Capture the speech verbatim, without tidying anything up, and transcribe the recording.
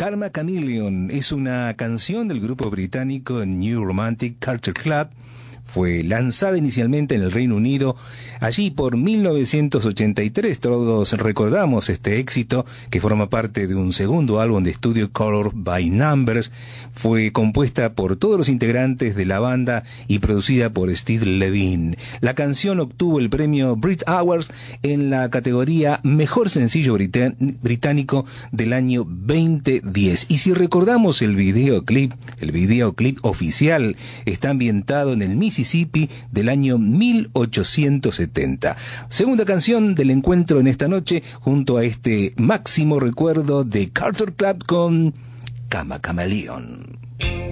Karma Chameleon es una canción del grupo británico New Romantic Culture Club. Fue lanzada inicialmente en el Reino Unido allí por mil novecientos ochenta y tres. Todos recordamos este éxito, que forma parte de un segundo álbum de estudio, Color by Numbers. Fue compuesta por todos los integrantes de la banda y producida por Steve Levine. La canción obtuvo el premio Brit Awards en la categoría Mejor Sencillo Brita- Británico del año veinte diez. Y si recordamos el videoclip, el videoclip oficial está ambientado en el Mississippi del año mil ochocientos setenta. Segunda canción del encuentro en esta noche, junto a este máximo recuerdo de Culture Club con Karma Chameleon.